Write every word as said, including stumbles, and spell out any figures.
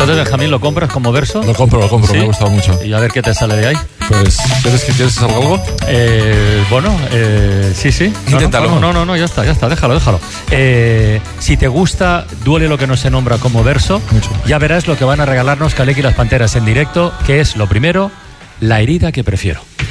Entonces, Benjamín, ¿lo compras como verso? Lo compro, lo compro, ¿Sí? me ha gustado mucho. Y a ver qué te sale de ahí. Pues, ¿quieres que quieres que salga algo? Eh, bueno, eh, sí, sí. No, Inténtalo. No, no, no, no, ya está, ya está, déjalo, déjalo. Eh, si te gusta Duele lo que no se nombra como verso, Mucho. ya verás lo que van a regalarnos Kaleki y las Panteras en directo, que es lo primero, La herida que prefiero.